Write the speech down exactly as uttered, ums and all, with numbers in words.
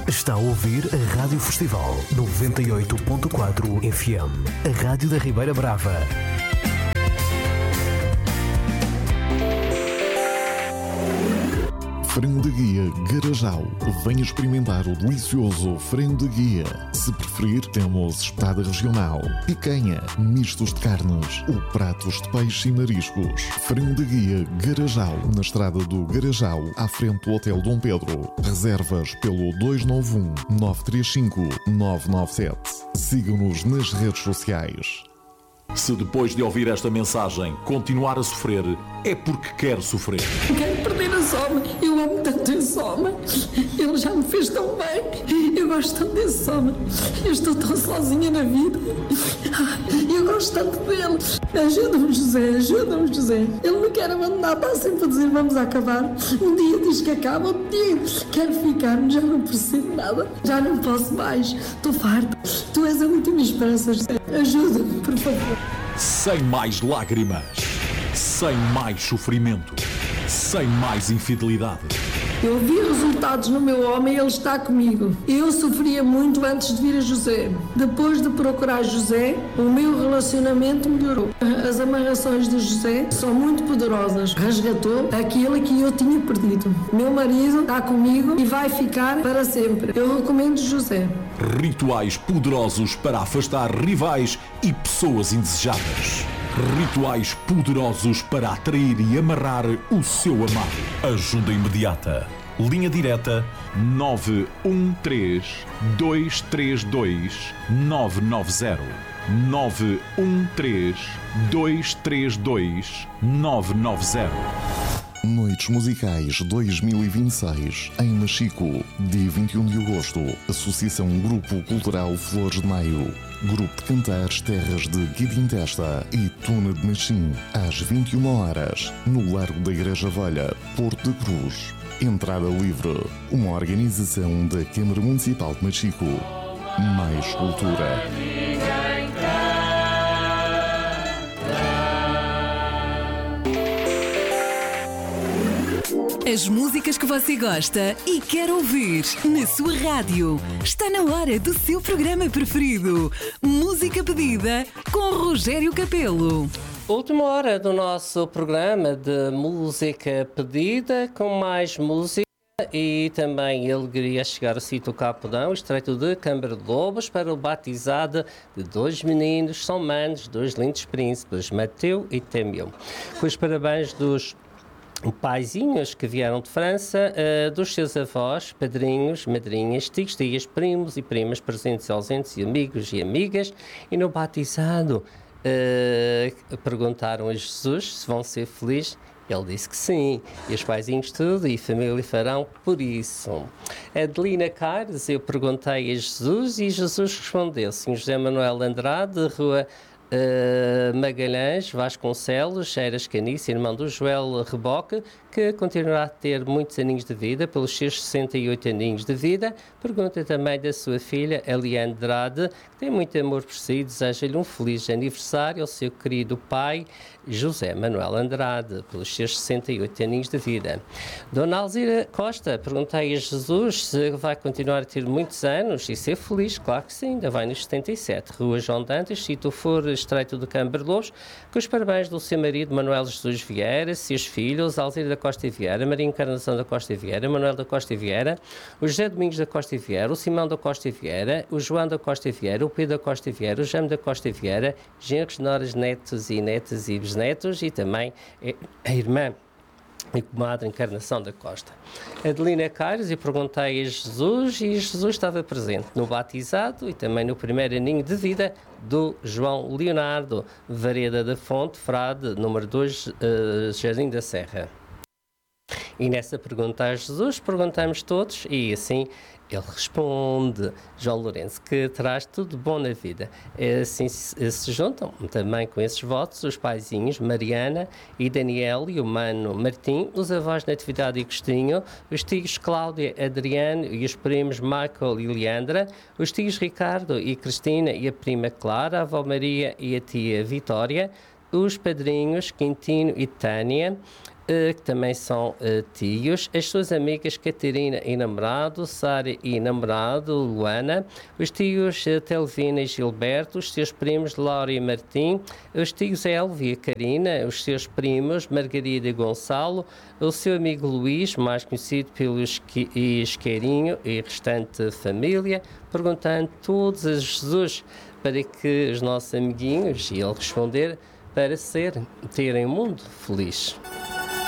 Está a ouvir a Rádio Festival noventa e oito ponto quatro F M, a Rádio da Ribeira Brava. Frango de Guia Garajal. Venha experimentar o delicioso frango de guia. Se preferir, temos espetada regional, picanha, mistos de carnes ou pratos de peixe e mariscos. Frango de Guia Garajal, na estrada do Garajal, à frente do Hotel Dom Pedro. Reservas pelo dois nove um, nove três cinco, nove nove sete. Sigam-nos nas redes sociais. Se depois de ouvir esta mensagem continuar a sofrer, é porque quer sofrer. Quero perder esse homem. Eu amo tanto esse homem. Ele já me fez tão bem. Eu gosto tanto desse homem. Eu estou tão sozinha na vida. Eu gosto tanto dele. Ajuda-me, José. Ajuda-me, José. Ele me quer abandonar. Está sempre a dizer vamos acabar. Um dia diz que acaba, outro dia quero ficar. Já não percebo nada. Já não posso mais. Estou farta. Tu és a última esperança, José. Ajuda-me, por favor. Sem mais lágrimas, sem mais sofrimento, sem mais infidelidade. Eu vi resultados no meu homem e ele está comigo. Eu sofria muito antes de vir a José. Depois de procurar José, o meu relacionamento melhorou. As amarrações de José são muito poderosas. Resgatou aquilo que eu tinha perdido. Meu marido está comigo e vai ficar para sempre. Eu recomendo José. Rituais poderosos para afastar rivais e pessoas indesejadas. Rituais poderosos para atrair e amarrar o seu amado. Ajuda imediata. Linha direta nove um três, dois três dois, nove nove zero. nove um três, dois três dois, nove nove zero. Noites Musicais dois mil e vinte e seis, em Machico, dia vinte e um de agosto. Associação Grupo Cultural Flores de Maio. Grupo de Cantares Terras de Guidintesta e Tuna de Machim, às vinte e uma horas, no Largo da Igreja Velha, Porto de Cruz. Entrada livre. Uma organização da Câmara Municipal de Machico. Mais cultura. As músicas que você gosta e quer ouvir na sua rádio. Está na hora do seu programa preferido. Música pedida com Rogério Capelo. Última hora do nosso programa de música pedida, com mais música e também alegria chegar ao sítio Capodão, estreito de Câmara de Lobos, para o batizado de dois meninos, são manos, dois lindos príncipes, Mateu e Temeu. Com os parabéns dos paizinhos que vieram de França, uh, dos seus avós, padrinhos, madrinhas, tios, tias, primos e primas, presentes e ausentes, e amigos e amigas. E no batizado uh, perguntaram a Jesus se vão ser felizes. Ele disse que sim, e os paizinhos tudo, e a família farão por isso. Adelina Caires, eu perguntei a Jesus, e Jesus respondeu: Senhor José Manuel Andrade, Rua Uh, Magalhães, Vasconcelos, Xeiras Canice, irmão do Joel Reboque, que continuará a ter muitos aninhos de vida, pelos seus sessenta e oito aninhos de vida. Pergunta também da sua filha, Eliane Andrade, que tem muito amor por si, deseja-lhe um feliz aniversário ao seu querido pai, José Manuel Andrade, pelos seus sessenta e oito aninhos de vida. Dona Alzira Costa, perguntei a Jesus se vai continuar a ter muitos anos e ser feliz. Claro que sim, ainda vai nos setenta e sete. Rua João Dantas, se tu for estreito de Câmara de Lobos, com os parabéns do seu marido Manuel Jesus Vieira, seus filhos, Alzira da Costa Vieira, Maria Encarnação da Costa Vieira, Manuel da Costa Vieira, o José Domingos da Costa Vieira, o Simão da Costa Vieira, o João da Costa Vieira, o Pedro da Costa Vieira, o Jaime da Costa Vieira, genros, noras, netos e netas e bisnetos, e também a irmã e comadre Encarnação da Costa. Adelina Caires, eu perguntei a Jesus e Jesus estava presente no batizado e também no primeiro aninho de vida do João Leonardo, Vareda da Fonte, Frade, número dois, uh, Jardim da Serra. E nessa pergunta a Jesus, perguntamos todos e assim ele responde, João Lourenço, que traz tudo bom na vida. Assim se, se juntam também com esses votos os paizinhos Mariana e Daniel e o mano Martim, os avós Natividade e Agostinho, os tios Cláudia, Adriano e os primos Michael e Leandra, os tios Ricardo e Cristina e a prima Clara, a avó Maria e a tia Vitória, os padrinhos Quintino e Tânia, uh, que também são uh, tios, as suas amigas Catarina e namorado, Sara e namorado, Luana, os tios uh, Telvina e Gilberto, os seus primos Laura e Martim, os tios Elvia e Karina, os seus primos Margarida e Gonçalo, o seu amigo Luís, mais conhecido pelo Isqueirinho, e restante família, perguntando todos a Jesus para que os nossos amiguinhos, e ele responder, para ser, terem um mundo feliz.